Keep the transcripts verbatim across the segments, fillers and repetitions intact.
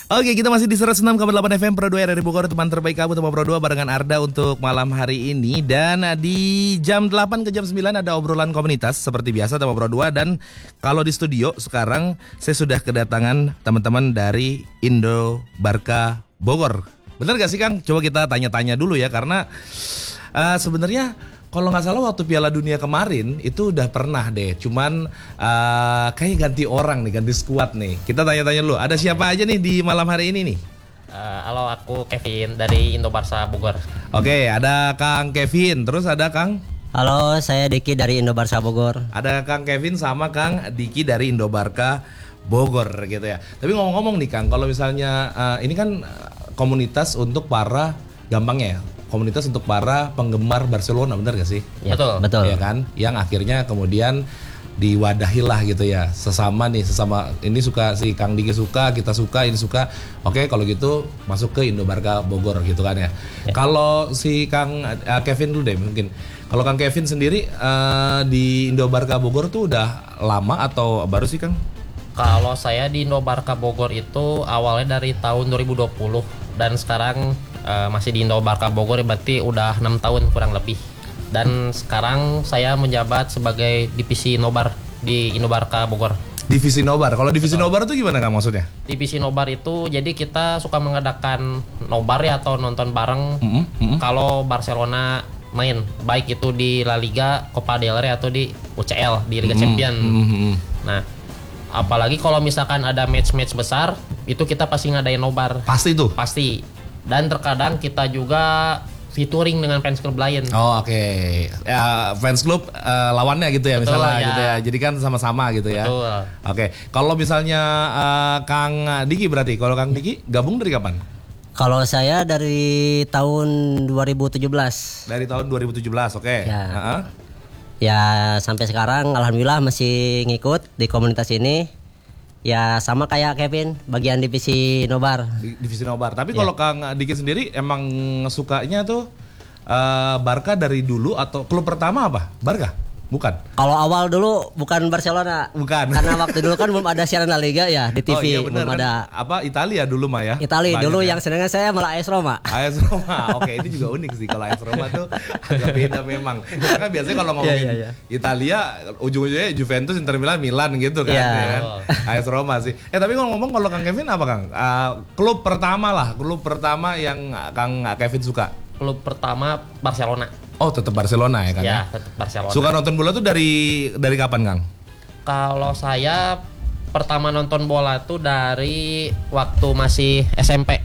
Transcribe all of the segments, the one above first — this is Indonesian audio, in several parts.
Oke, kita masih di seratus enam koma delapan F M Pro dua R R I Bogor, teman terbaik kamu teman Pro dua barengan Arda untuk malam hari ini. Dan di jam delapan ke jam sembilan ada obrolan komunitas seperti biasa teman Pro dua. Dan kalau di studio sekarang saya sudah kedatangan teman-teman dari Indo Barca Bogor. Bener gak sih Kang? Coba kita tanya-tanya dulu ya, karena uh, sebenarnya kalau nggak salah waktu Piala Dunia kemarin itu udah pernah deh, cuman uh, kayaknya ganti orang nih, ganti skuad nih. Kita tanya-tanya dulu, ada siapa aja nih di malam hari ini nih? Uh, halo, aku Kevin dari Indo Barca Bogor. Oke, ada Kang Kevin, terus ada Kang? Halo, saya Diki dari Indo Barca Bogor. Ada Kang Kevin sama Kang Diki dari Indo Barca Bogor gitu ya. Tapi ngomong-ngomong nih Kang, kalau misalnya uh, ini kan komunitas untuk para, gampangnya ya, komunitas untuk para penggemar Barcelona, benar gak sih? Ya, betul, betul. Ya kan, yang akhirnya kemudian diwadahilah gitu ya, sesama nih, sesama ini suka, si Kang Diki suka, kita suka, ini suka. Oke, kalau gitu masuk ke Indo Barca Bogor gitu kan ya. ya. Kalau si Kang uh, Kevin dulu deh mungkin. Kalau Kang Kevin sendiri uh, di Indo Barca Bogor tuh udah lama atau baru sih Kang? Kalau saya di Indo Barca Bogor itu awalnya dari tahun dua ribu dua puluh dan sekarang Uh, masih di Indo Barca Bogor, berarti udah enam tahun kurang lebih. Dan sekarang saya menjabat sebagai divisi nobar di Indo Barca Bogor. Divisi nobar. Kalau divisi Betul. nobar itu gimana Kang maksudnya? Divisi nobar itu jadi kita suka mengadakan nobar ya, atau nonton bareng mm-hmm. Mm-hmm. kalau Barcelona main, baik itu di La Liga, Copa del Rey atau di U C L, di Liga mm-hmm. Champions. Mm-hmm. Nah, apalagi kalau misalkan ada match-match besar, itu kita pasti ngadain nobar. Pasti tuh? Pasti. Dan terkadang kita juga featuring dengan fans club lain. Oh oke, okay. Ya, fans club uh, lawannya gitu ya. Betul, misalnya ya. Gitu ya. Jadi kan sama-sama gitu ya. Betul. Oke, okay. Kalau misalnya uh, Kang Diki berarti, kalau Kang Diki gabung dari kapan? Kalau saya dari tahun dua ribu tujuh belas. Dari tahun dua ribu tujuh belas, oke. Okay. Ya. Uh-huh. Ya sampai sekarang alhamdulillah masih ngikut di komunitas ini. Ya sama kayak Kevin, bagian divisi nobar. Divisi nobar. Tapi ya. Kalau Kang Diki sendiri emang sukanya tuh uh, Barca dari dulu atau klub pertama apa? Barca? Bukan. Kalau awal dulu bukan Barcelona. Bukan. Karena waktu dulu kan belum ada siaran La Liga ya di T V. Oh, iya bener, belum kan? Ada. Apa Italia dulu mah ya? Italia dulu ya? Yang sedangkan saya malah A S Roma. A S Roma. Oke, itu juga unik sih kalau A S Roma tuh agak beda memang. Karena biasanya kalau ngomongin yeah, yeah, yeah. Italia ujung-ujungnya Juventus, Inter Milan, Milan gitu kan. Yeah. Ya kan? A S Roma sih. Eh tapi kalau ngomong kalau Kang Kevin apa Kang? Uh, klub pertama lah, klub pertama yang Kang Kevin suka. Klub pertama Barcelona. Oh, tetap Barcelona ya kan? Ya, tetap Barcelona. Suka nonton bola tuh dari dari kapan, Kang? Kalau saya pertama nonton bola tuh dari waktu masih S M P.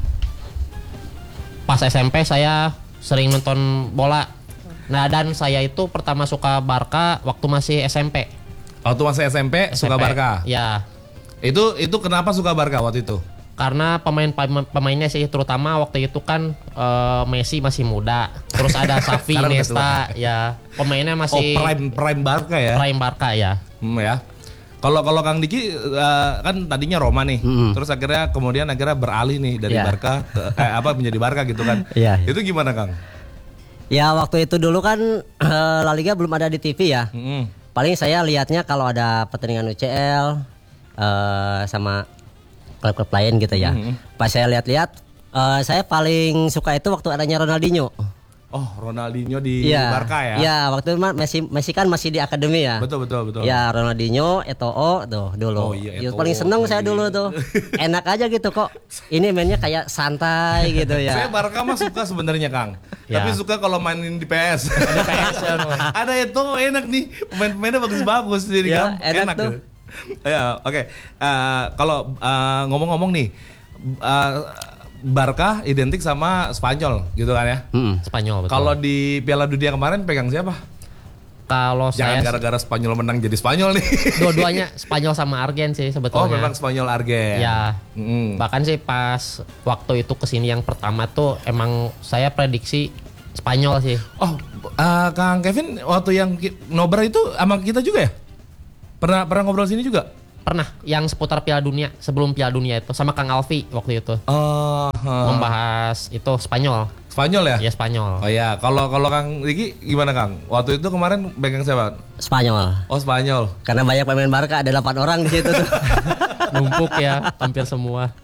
Pas S M P saya sering nonton bola. Nah, dan saya itu pertama suka Barca waktu masih S M P. Waktu masih S M P, S M P suka Barca? Ya. Itu itu kenapa suka Barca waktu itu? Karena pemain pemainnya sih, terutama waktu itu kan uh, Messi masih muda, terus ada Xavi, Iniesta, ya pemainnya masih oh, prime prime Barca ya. Prime Barca ya. Hmm, ya. Kalau kalau Kang Diki uh, kan tadinya Roma nih, hmm. terus akhirnya kemudian akhirnya beralih nih dari yeah. Barca ke, eh, apa menjadi Barca gitu kan. Yeah, yeah. Itu gimana Kang? Ya waktu itu dulu kan uh, La Liga belum ada di T V ya. Hmm. Paling saya lihatnya kalau ada pertandingan U C L uh, sama klub-klub lain gitu ya. Mm-hmm. Pas saya lihat-lihat, uh, saya paling suka itu waktu adanya Ronaldinho. Oh, Ronaldinho di ya, Barca ya? Iya, waktu itu Messi, Messi kan masih di akademi ya. Betul betul betul. Ya Ronaldinho, Eto'o tuh dulu. Oh, iya, Eto'o, paling seneng saya dulu tuh. Enak aja gitu kok. Ini mainnya kayak santai gitu ya. Saya Barca mah suka sebenarnya Kang. Ya. Tapi suka kalau mainin di P S. Ada P S ya. Ada Eto'o enak nih. Pemain-pemainnya bagus-bagus jadi ya, kan. Enak, enak tuh. Gitu. Ya, oke. Okay. Uh, kalau uh, ngomong-ngomong nih, uh, Barca identik sama Spanyol, gitu kan ya? Hmm, Spanyol. Betul. Kalau di Piala Dunia kemarin pegang siapa? Kalau jangan saya gara-gara Spanyol menang jadi Spanyol nih. Dua-duanya Spanyol sama Argen sih sebetulnya. Oh, memang Spanyol Argen. Ya. Mm. Bahkan sih pas waktu itu kesini yang pertama tuh emang saya prediksi Spanyol sih. Oh, uh, Kang Kevin waktu yang nobar itu sama kita juga ya? Pernah pernah ngobrol sini juga? Pernah, yang seputar Piala Dunia, sebelum Piala Dunia itu sama Kang Alfi waktu itu. Oh, uh. membahas itu Spanyol. Spanyol ya? Iya, Spanyol. Oh ya, kalau kalau Kang Diki gimana Kang? Waktu itu kemarin pegang siapa? Spanyol. Oh, Spanyol. Karena banyak pemain Barca, ada delapan orang di situ tuh. Numpuk ya, hampir semua.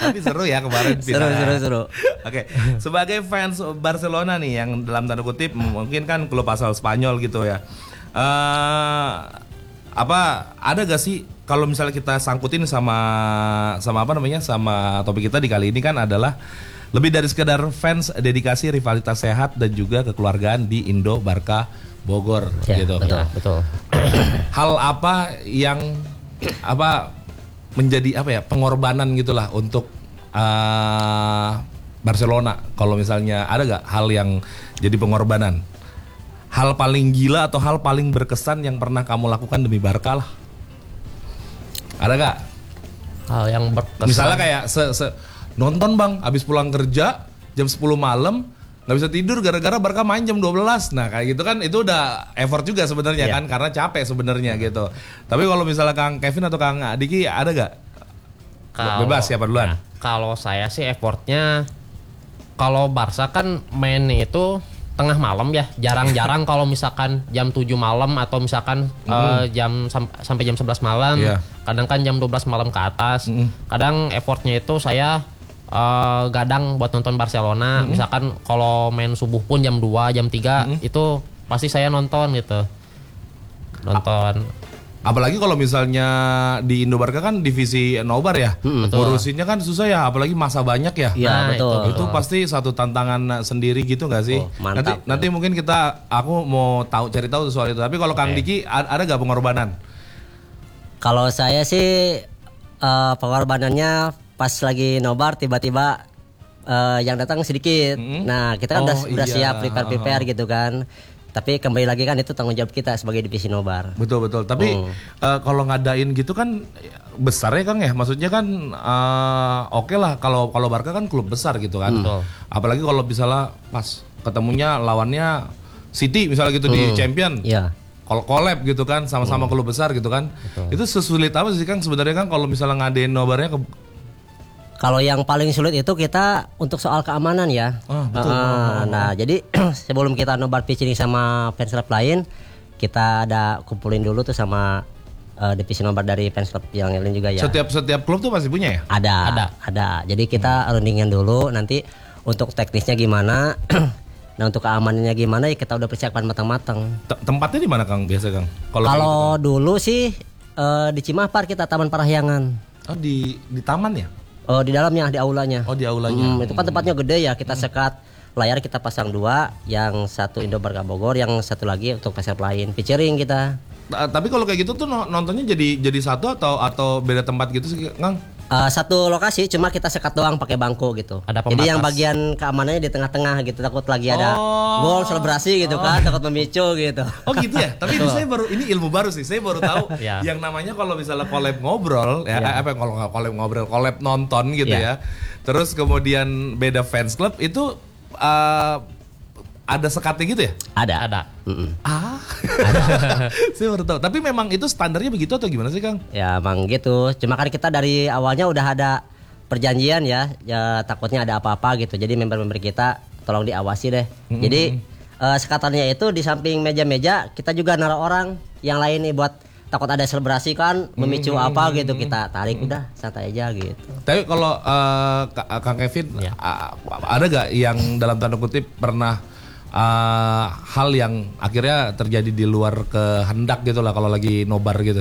Tapi seru ya kemarin. Seru, seru, seru. Oke, sebagai fans Barcelona nih yang dalam tanda kutip mungkin kan klub asal Spanyol gitu ya. Uh, apa ada gak sih kalau misalnya kita sangkutin sama sama apa namanya sama topik kita di kali ini kan adalah lebih dari sekedar fans, dedikasi, rivalitas sehat dan juga kekeluargaan di Indo Barca Bogor ya, gitu. Betul, ya, betul. Hal apa yang apa menjadi apa ya pengorbanan gitulah untuk uh, Barcelona? Kalau misalnya ada gak hal yang jadi pengorbanan? Hal paling gila atau hal paling berkesan yang pernah kamu lakukan demi Barca lah? Ada gak? Hal yang berkesan. Misalnya kayak se, se nonton bang, habis pulang kerja jam sepuluh malam nggak bisa tidur gara-gara Barca main jam dua belas. Nah kayak gitu kan itu udah effort juga sebenarnya yeah. kan karena capek sebenarnya gitu. Tapi kalau misalnya Kang Kevin atau Kang Diki ada gak? Kalo, bebas siapa duluan? Nah, kalau saya sih effortnya kalau Barca kan main itu tengah malam ya, jarang-jarang kalau misalkan jam tujuh malam atau misalkan mm. uh, jam sam- sampai jam sebelas malam. Yeah. Kadang kan jam dua belas malam ke atas. Mm. Kadang effortnya itu saya uh, gadang buat nonton Barcelona. Mm. Misalkan kalau main subuh pun jam dua, jam tiga mm. itu pasti saya nonton gitu. Nonton. Apalagi kalau misalnya di Indo Barca kan divisi nobar ya, hmm, ngurusinnya kan susah ya, apalagi masa banyak ya. Iya nah, betul. Itu, itu pasti satu tantangan sendiri gitu nggak sih? Oh, mantap, nanti, nanti mungkin kita, aku mau tahu cari tahu soal itu. Tapi kalau okay. Kang Diki ada nggak pengorbanan? Kalau saya sih uh, pengorbanannya pas lagi nobar tiba-tiba uh, yang datang sedikit. Hmm? Nah kita kan oh, udah, iya. udah siap prepare prepare gitu kan. Tapi kembali lagi kan itu tanggung jawab kita sebagai divisi nobar. Betul betul. Tapi hmm. uh, kalau ngadain gitu kan besar ya Kang ya. Maksudnya kan uh, oke okay lah kalau kalau Barca kan klub besar gitu kan. Hmm. Apalagi kalau misalnya pas ketemunya lawannya City misalnya gitu hmm. di Champion. Iya. Kalau collab gitu kan sama-sama hmm. klub besar gitu kan. Betul. Itu sesulit apa sih Kang sebenarnya kan kalau misalnya ngadain nobarnya ke Kalau yang paling sulit itu kita untuk soal keamanan ya. Oh, betul. Uh, nah, jadi sebelum kita nobar pitching sama fans club lain, kita ada kumpulin dulu tuh sama uh, divisi nobar dari fans club yang lain juga ya. Setiap setiap klub tuh pasti punya ya? Ada, ada. Ada. Jadi kita hmm. rundingin dulu nanti untuk teknisnya gimana. Nah, untuk keamanannya gimana ya kita udah persiapkan matang-matang. T- tempatnya di mana Kang biasa Kang? Kalau gitu, dulu sih uh, di Cimahpar kita Taman Parahyangan. Oh, di di taman ya? Oh di dalamnya, di aulanya. Oh di aulanya. Hmm, itu kan tempatnya gede ya. Kita sekat layar kita pasang dua, yang satu Indo Barca Bogor, yang satu lagi untuk peserta lain. Featuring kita. Nah, tapi kalau kayak gitu tuh nontonnya jadi jadi satu atau atau beda tempat gitu sih, Kang? Uh, satu lokasi, cuma kita sekat doang pakai bangku gitu. Ada jadi yang bagian keamanannya di tengah-tengah gitu. Takut lagi ada oh. gol selebrasi gitu oh. kan, takut memicu gitu. Oh gitu ya. Tapi ini saya baru ini ilmu baru sih. Saya baru tahu yeah. yang namanya kalau misalnya collab ngobrol ya yeah. apa kalau nggak collab ngobrol, collab nonton gitu yeah. ya. Terus kemudian beda fans club itu uh, ada sekatnya gitu ya? Ada, ada. Ah, ada. Saya baru tahu. Tapi memang itu standarnya begitu atau gimana sih Kang? Ya emang gitu. Cuma kan kita dari awalnya udah ada perjanjian ya. Ya takutnya ada apa-apa gitu. Jadi member-member kita tolong diawasi deh. Mm-hmm. Jadi uh, sekatannya itu di samping meja-meja kita juga naruh orang yang lain nih buat takut ada selebrasi kan memicu mm-hmm. apa gitu kita tarik mm-hmm. udah santai aja gitu. Tapi kalau uh, Kang Kevin ya. uh, ada gak yang dalam tanda kutip pernah Uh, hal yang akhirnya terjadi di luar kehendak gitu lah kalau lagi nobar gitu?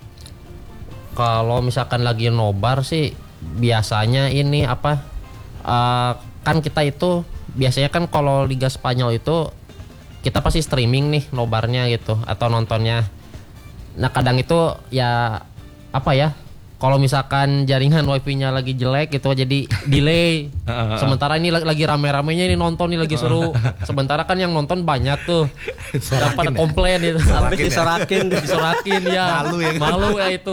Kalau misalkan lagi nobar sih biasanya ini apa uh, kan kita itu biasanya kan kalau Liga Spanyol itu kita pasti streaming nih nobarnya gitu atau nontonnya. Nah kadang itu ya apa ya kalau misalkan jaringan wifi-nya lagi jelek gitu jadi delay. Sementara ini lagi rame-ramenya ini nonton nih lagi seru. Sementara kan yang nonton banyak tuh. Udah pada komplain itu. Habis disorakin, disorakin ya. Malu ya. Malu ya itu.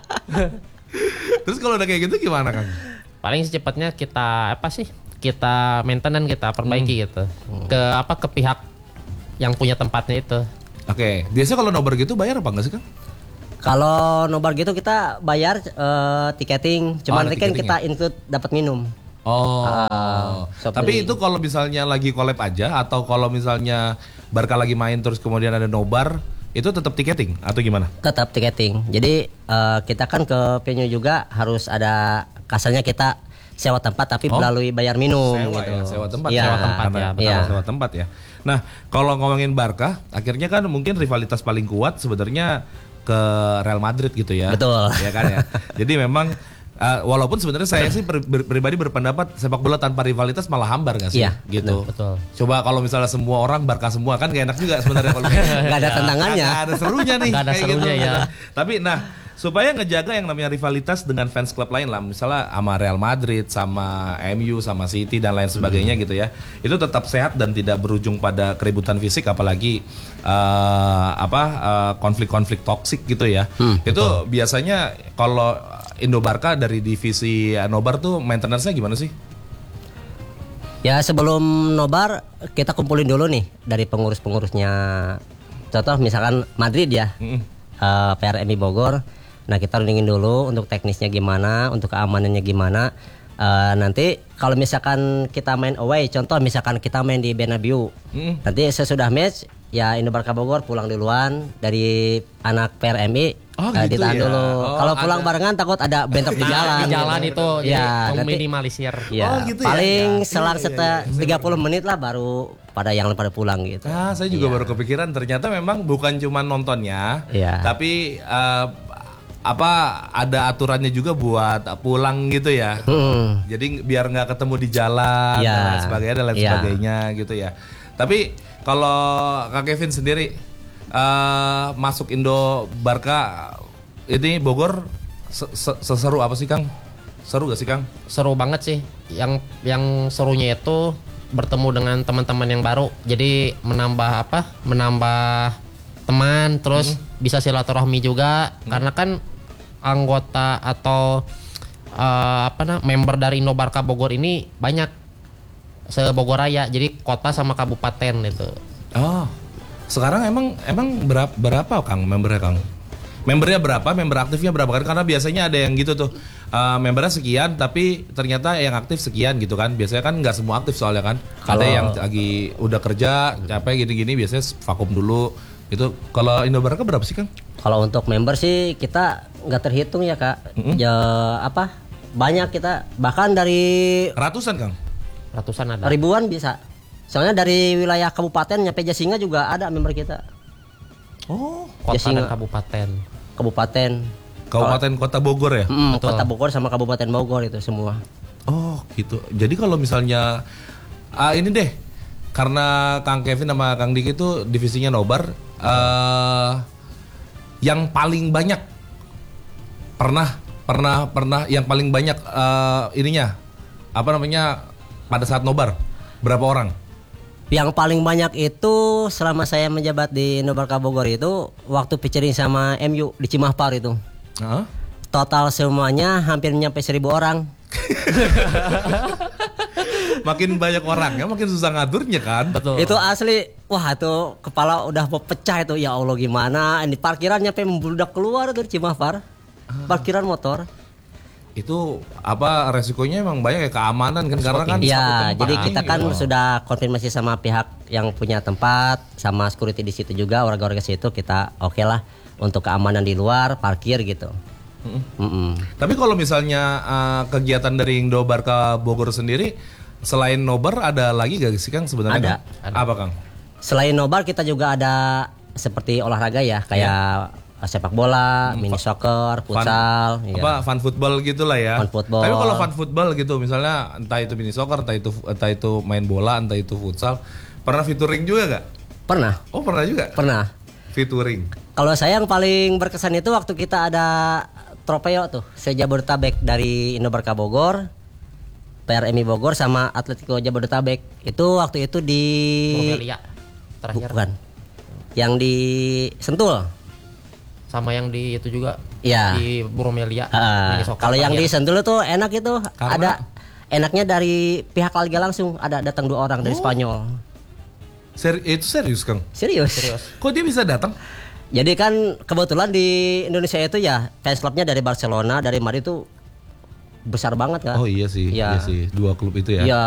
Terus kalau udah kayak gitu gimana Kang? Paling secepatnya kita apa sih? Kita maintenance kita perbaiki hmm. gitu. Ke apa ke pihak yang punya tempatnya itu. Oke, biasanya kalau nobar gitu bayar apa enggak sih Kang? Kalau nobar gitu kita bayar uh, tiketing, cuman oh, kan kita ya? Include dapat minum. Oh. Uh, Tapi itu kalau misalnya lagi collab aja atau kalau misalnya Barca lagi main terus kemudian ada nobar, itu tetap tiketing atau gimana? Tetap tiketing. Jadi uh, kita kan ke venue juga harus ada kasarnya kita sewa tempat tapi Oh. melalui bayar minum Sewa gitu. ya, sewa tempat, Iya. sewa tempat Karena- ya, betul, iya. sewa tempat ya. Nah, kalau ngomongin Barca, akhirnya kan mungkin rivalitas paling kuat sebenarnya ke Real Madrid gitu ya. Betul. Ya kan ya. Jadi memang uh, walaupun sebenarnya saya sih per- ber- pribadi berpendapat sepak bola tanpa rivalitas malah hambar nggak sih? Iya, gitu. betul. Coba kalau misalnya semua orang Barca semua kan gak enak juga sebenarnya kalau Nggak ada tantangannya. Nggak ada serunya nih. Nggak ada kayak serunya, gitu. ya. Tapi nah, supaya ngejaga yang namanya rivalitas dengan fans klub lain lah, misalnya sama Real Madrid, sama M U, sama City dan lain sebagainya Hmm. gitu ya. Itu tetap sehat dan tidak berujung pada keributan fisik apalagi eh, apa eh, konflik-konflik toksik gitu ya. Hmm, Itu biasanya kalau Indo Barca dari divisi Nobar tuh maintenance-nya gimana sih? Ya sebelum nobar kita kumpulin dulu nih dari pengurus-pengurusnya. Contoh misalkan Madrid ya, Mm-mm. eh, P R M I Bogor. Nah kita rundingin dulu untuk teknisnya gimana, untuk keamanannya gimana. Eh, nanti kalau misalkan kita main away, contoh misalkan kita main di Bernabeu, Mm-mm. nanti sesudah match ya Indo Barca Bogor pulang duluan dari anak P R M I. Oh, eh, gitu ditahan ya. dulu. Oh, Kalau pulang ada. barengan takut ada bentrok di jalan. Di jalan gitu. itu jadi Ya, nanti- meminimalisir. Ya, Oh, gitu ya? paling Ya. selang Iya, iya, setelah iya. tiga puluh menit lah baru pada yang pada pulang gitu. Ah, saya juga baru kepikiran ternyata memang bukan cuma nontonnya, Iya. tapi eh, apa ada aturannya juga buat pulang gitu ya. Hmm. Jadi biar nggak ketemu di jalan Iya. dan lain sebagainya dan lain Iya. sebagainya gitu ya. Tapi kalau Kak Kevin sendiri eh, masuk Indo Barca ini Bogor se- se- seseru apa sih Kang? Seru gak sih Kang? Seru banget sih. Yang yang serunya itu bertemu dengan teman-teman yang baru. Jadi menambah apa? Menambah teman, terus bisa silaturahmi juga. Karena kan anggota atau eh, apa nah, member dari Indo Barca Bogor ini banyak se Bogor Raya. Jadi kota sama kabupaten itu. Oh, sekarang emang emang berapa, berapa Kang membernya Kang? Membernya berapa? Member aktifnya berapa kan? Karena biasanya ada yang gitu tuh, uh, membernya sekian, tapi ternyata yang aktif sekian gitu kan? Biasanya kan nggak semua aktif soalnya kan? Ada Kalau- yang lagi udah kerja, capek gini-gini, biasanya vakum dulu. Itu kalau Indo Barca berapa sih Kang? Kalau untuk member sih kita nggak terhitung ya kak. Ya apa banyak kita bahkan dari Ratusan Kang? Ratusan ada. ribuan bisa. Soalnya dari wilayah kabupaten nyampe Jasinga juga ada member kita. Oh, Kota Jasinga. dan kabupaten. Kabupaten. Kabupaten Kota Bogor ya? Mm, Betul. Kota Bogor sama Kabupaten Bogor itu semua. Oh gitu. Jadi kalau misalnya ah, ini deh, karena Kang Kevin sama Kang Diki itu divisinya nobar, eh yang paling banyak pernah pernah pernah yang paling banyak eh, ininya apa namanya pada saat nobar berapa orang? Yang paling banyak itu selama saya menjabat di Indo Barca Bogor itu waktu featuring sama M U di Cimahpar itu. Hah? Total semuanya hampir nyampe seribu orang. Makin banyak orangnya makin susah ngaturnya kan? Betul. Itu asli, wah itu kepala udah mau pecah itu. Ya Allah gimana? Ini parkiran nyampe membludak keluar dari Cimahpar. Parkiran motor. Itu apa resikonya emang banyak ya keamanan kan karena kan satu Iya, tempat. jadi kita kan Gitu. sudah konfirmasi sama pihak yang punya tempat, sama security di situ juga, warga-warga situ kita oke lah untuk keamanan di luar, parkir gitu. Mm-mm. Tapi kalau misalnya uh, kegiatan dari Indo Barca Bogor sendiri selain nobar ada lagi gak sih Kang sebenarnya? Ada. Kang? Apa Kang? Selain nobar kita juga ada seperti olahraga ya, kayak sepak bola, mini soccer, futsal, Fun, iya. apa fun football gitulah ya. Fun football. Tapi kalau fun football gitu misalnya entah itu mini soccer, entah itu entah itu main bola, entah itu futsal, pernah featuring juga gak? Pernah, Oh pernah juga. pernah. Featuring. Kalau saya yang paling berkesan itu waktu kita ada tropeo tuh, se-Jabodetabek dari Indo Barca Bogor, P R M I Bogor sama Atletico Jabodetabek. Itu waktu itu di Bromelia terakhir. bukan. Yang di Sentul. Sama yang di itu juga Iya. di Bromelia. Ah, Mini soccer kalau yang di terakhir. Sentul itu enak itu Karena? ada enaknya dari pihak La Liga langsung ada datang dua orang dari Spanyol. Seri- itu serius Kang? Serius. Serius. Kok dia bisa datang? Jadi kan kebetulan di Indonesia itu ya fans clubnya dari Barcelona, dari Madrid itu besar banget kan. Oh iya sih, Iya. iya sih dua klub itu ya. Iya.